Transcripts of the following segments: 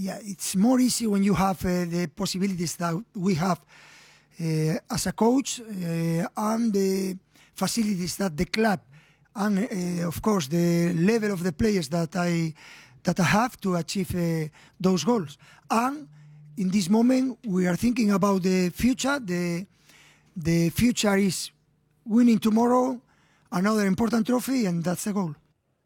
yeah, it's more easy when you have the possibilities that we have as a coach and the facilities that the club and of course the level of the players that I have to achieve those goals. And in this moment, we are thinking about the future. The future is winning tomorrow another important trophy, and that's the goal.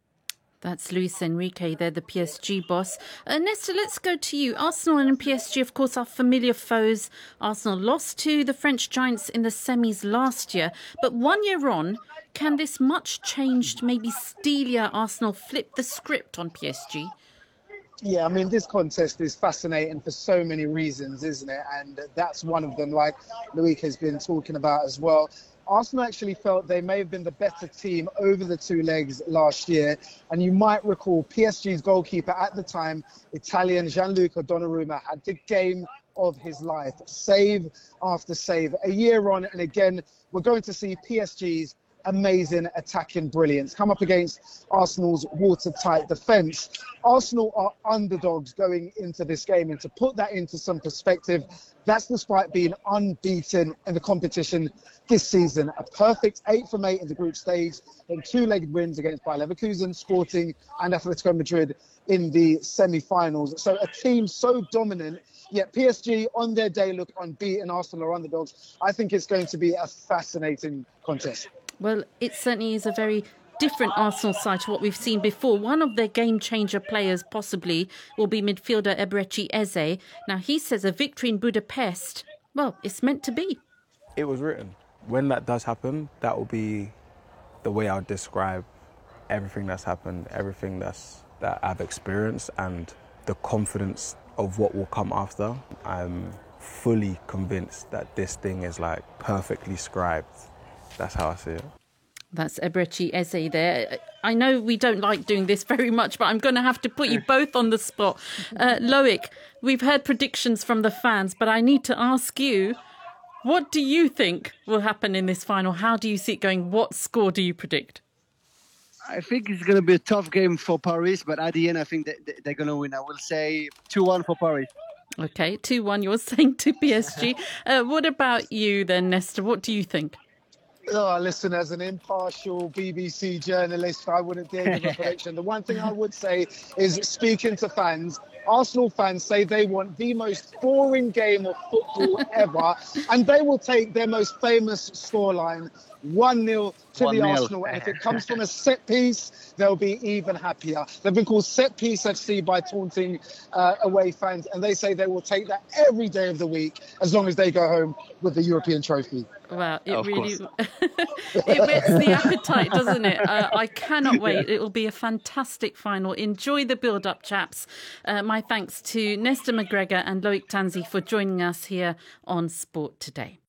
That's Luis Enrique there, the PSG boss. Nesta, let's go to you. Arsenal and PSG, of course, are familiar foes. Arsenal lost to the French giants in the semis last year. But 1 year on, can this much changed, maybe steelier Arsenal flip the script on PSG? Yeah, I mean, this contest is fascinating for so many reasons, isn't it? And that's one of them, like Loic has been talking about as well. Arsenal actually felt they may have been the better team over the two legs last year. And you might recall PSG's goalkeeper at the time, Italian Gianluca Donnarumma, had the game of his life, save after save. A year on, and again, we're going to see PSG's amazing attacking brilliance come up against Arsenal's watertight defence. Arsenal are underdogs going into this game, and to put that into some perspective, that's despite being unbeaten in the competition this season. A perfect 8 from 8 in the group stage, and 2-legged wins against Bayer Leverkusen, Sporting and Atletico Madrid in the semi-finals. So a team so dominant, yet PSG on their day look unbeaten. Arsenal are underdogs. I think it's going to be a fascinating contest. Well, it certainly is a very different Arsenal side to what we've seen before. One of their game-changer players possibly will be midfielder Eberechi Eze. Now, he says a victory in Budapest, well, it's meant to be. It was written. When that does happen, that will be the way I'll describe everything that's happened, everything that I've experienced, and the confidence of what will come after. I'm fully convinced that this thing is like perfectly scribed. That's how I see it. That's Eberechi Eze there. I know we don't like doing this very much, but I'm going to have to put you both on the spot. Loic, we've heard predictions from the fans, but I need to ask you, what do you think will happen in this final? How do you see it going? What score do you predict? I think it's going to be a tough game for Paris, but at the end, I think they're going to win. I will say 2-1 for Paris. OK, 2-1, you're saying to PSG. What about you then, Nesta? What do you think? Oh, listen, as an impartial BBC journalist, I wouldn't dare give a prediction. The one thing I would say is, speaking to fans, Arsenal fans say they want the most boring game of football ever, and they will take their most famous scoreline, 1-0 to the Arsenal. And if it comes from a set piece, they'll be even happier. They've been called Set Piece FC by taunting away fans, and they say they will take that every day of the week as long as they go home with the European trophy. Well, it really it whets the appetite, doesn't it? I cannot wait. It will be a fantastic final. Enjoy the build-up, chaps. My thanks to Nesta McGregor and Loic Tanzi for joining us here on Sport Today.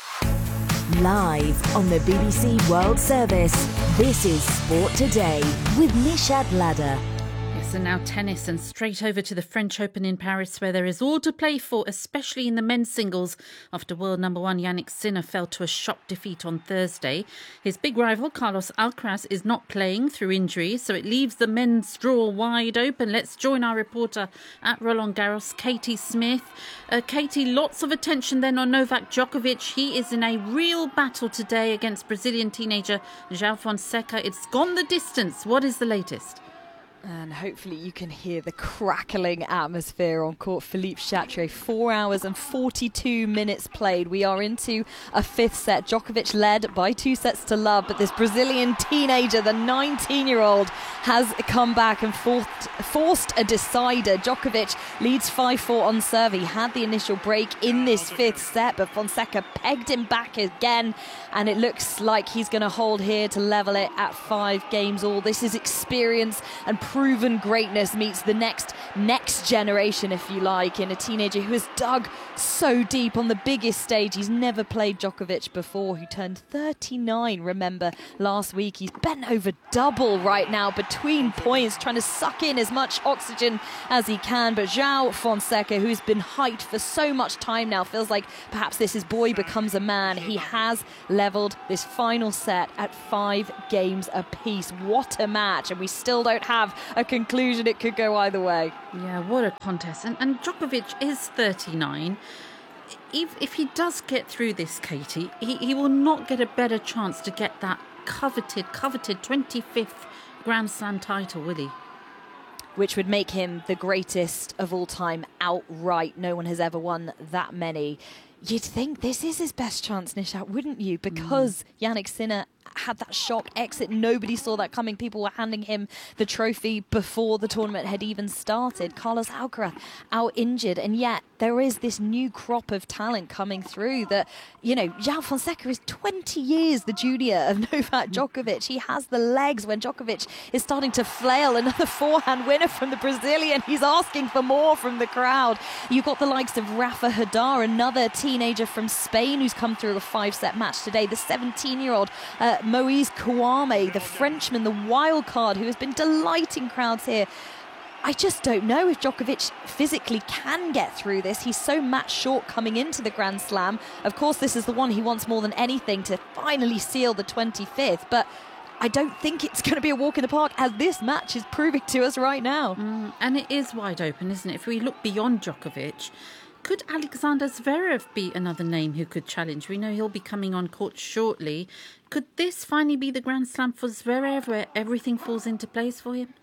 Live on the BBC World Service, this is Sport Today with Nishad Ladder. Yes, and now tennis, and straight over to the French Open in Paris, where there is all to play for, especially in the men's singles, after world number one Yannick Sinner fell to a shock defeat on Thursday. His big rival, Carlos Alcaraz, is not playing through injury, so it leaves the men's draw wide open. Let's join our reporter at Roland Garros, Katie Smith. Katie, lots of attention then on Novak Djokovic. He is in a real battle today against Brazilian teenager João Fonseca. It's gone the distance. What is the latest? And hopefully you can hear the crackling atmosphere on court. Philippe Chatrier, 4 hours and 42 minutes played. We are into a fifth set. Djokovic led by 2-0, but this Brazilian teenager, the 19-year-old, has come back and forced a decider. Djokovic leads 5-4 on serve. He had the initial break in this fifth set, but Fonseca pegged him back again, and it looks like he's going to hold here to level it at 5 games all. This is experience and proven greatness meets the next generation, if you like, in a teenager who has dug so deep on the biggest stage. He's never played Djokovic before, who turned 39, remember, last week. He's bent over double right now between points, trying to suck in as much oxygen as he can. But João Fonseca, who's been hyped for so much time now, feels like perhaps this is boy becomes a man. He has levelled this final set at 5 games apiece. What a match. And we still don't have a conclusion. It could go either way. Yeah, what a contest. And Djokovic is 39. If he does get through this, Katie, he will not get a better chance to get that coveted 25th Grand Slam title, will he? Which would make him the greatest of all time outright. No one has ever won that many. You'd think this is his best chance, Nishat, wouldn't you? Because Jannik Sinner had that shock exit. Nobody saw that coming. People were handing him the trophy before the tournament had even started. Carlos Alcaraz out injured, and yet there is this new crop of talent coming through that, you know, João Fonseca is 20 years the junior of Novak Djokovic. He has the legs when Djokovic is starting to flail. Another forehand winner from the Brazilian. He's asking for more from the crowd. You've got the likes of Rafa Nadal, another teenager from Spain who's come through a 5-set match today. The 17-year-old Moise Kouame, the Frenchman, the wild card who has been delighting crowds here. I just don't know if Djokovic physically can get through this. He's so match short coming into the Grand Slam. Of course, this is the one he wants more than anything to finally seal the 25th, but I don't think it's going to be a walk in the park, as this match is proving to us right now. And it is wide open, isn't it? If we look beyond Djokovic, could Alexander Zverev be another name who could challenge? We know he'll be coming on court shortly. Could this finally be the Grand Slam for Zverev, where everything falls into place for him?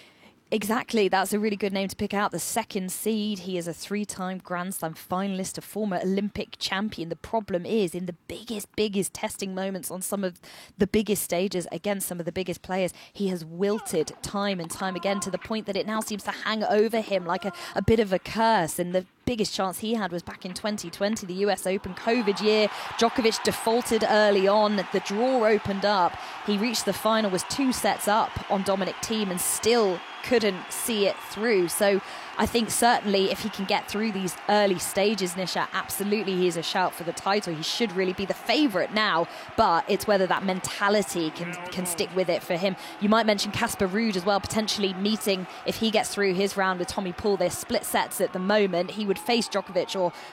Exactly, that's a really good name to pick out. The second seed, he is a 3-time Grand Slam finalist, a former Olympic champion. The problem is, in the biggest testing moments on some of the biggest stages against some of the biggest players, he has wilted time and time again, to the point that it now seems to hang over him like a bit of a curse. And the biggest chance he had was back in 2020, the US Open COVID year. Djokovic defaulted early on. The draw opened up. He reached the final, was 2 sets up on Dominic Thiem, and still couldn't see it through. So I think certainly if he can get through these early stages, Nisha, absolutely he is a shout for the title. He should really be the favourite now, but it's whether that mentality can stick with it for him. You might mention Casper Ruud as well, potentially meeting, if he gets through his round with Tommy Paul. They're split sets at the moment. He would face Djokovic or